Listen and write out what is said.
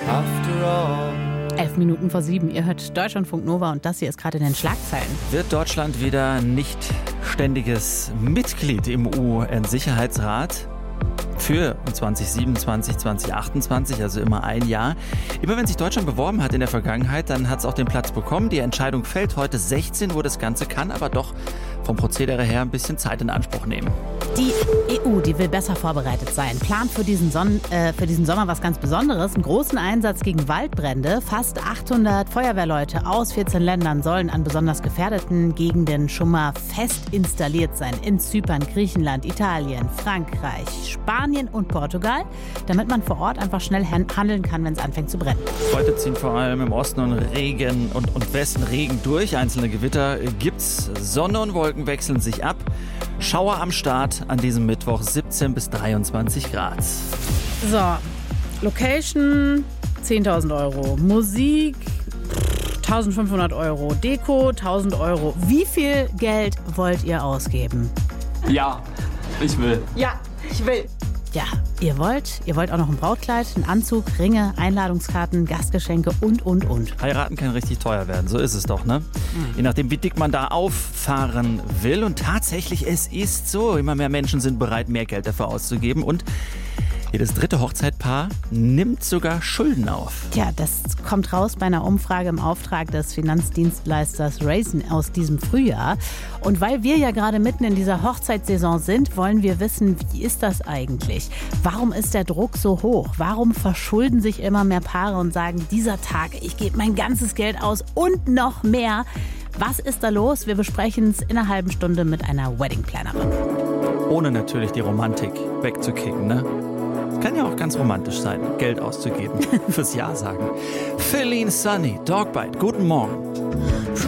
after all. 7:11. Ihr hört Deutschlandfunk Nova und das hier ist gerade in den Schlagzeilen. Wird Deutschland wieder nicht ständiges Mitglied im UN-Sicherheitsrat? Für 2027, 2028, also immer ein Jahr. Immer wenn sich Deutschland beworben hat in der Vergangenheit, dann hat es auch den Platz bekommen. Die Entscheidung fällt heute 16 Uhr. Das Ganze kann aber doch vom Prozedere her ein bisschen Zeit in Anspruch nehmen. Die EU, die will besser vorbereitet sein. Plant für diesen Sommer was ganz Besonderes. Einen großen Einsatz gegen Waldbrände. Fast 800 Feuerwehrleute aus 14 Ländern sollen an besonders gefährdeten Gegenden schon mal fest installiert sein. In Zypern, Griechenland, Italien, Frankreich, Spanien und Portugal. Damit man vor Ort einfach schnell handeln kann, wenn es anfängt zu brennen. Heute ziehen vor allem im Osten und Westen Regen durch. Einzelne Gewitter gibt's. Sonne und Wolken wechseln sich ab. Schauer am Start an diesem Mittwoch, 17 bis 23 Grad. So, Location 10.000 Euro, Musik 1.500 Euro, Deko 1.000 Euro. Wie viel Geld wollt ihr ausgeben? Ja, ich will. Ja, ich will. Ja, ihr wollt auch noch ein Brautkleid, einen Anzug, Ringe, Einladungskarten, Gastgeschenke und. Heiraten kann richtig teuer werden, so ist es doch, ne? Je nachdem, wie dick man da auffahren will. Und tatsächlich, es ist so, immer mehr Menschen sind bereit, mehr Geld dafür auszugeben. Und jedes dritte Hochzeitpaar nimmt sogar Schulden auf. Tja, das kommt raus bei einer Umfrage im Auftrag des Finanzdienstleisters Raisin aus diesem Frühjahr. Und weil wir ja gerade mitten in dieser Hochzeitssaison sind, wollen wir wissen, wie ist das eigentlich? Warum ist der Druck so hoch? Warum verschulden sich immer mehr Paare und sagen, dieser Tag, ich gebe mein ganzes Geld aus und noch mehr? Was ist da los? Wir besprechen es in einer halben Stunde mit einer Weddingplanerin. Ohne natürlich die Romantik wegzukicken, ne? Kann ja auch ganz romantisch sein, Geld auszugeben. Fürs Ja sagen. Feline Sunny, Dogbite, guten Morgen.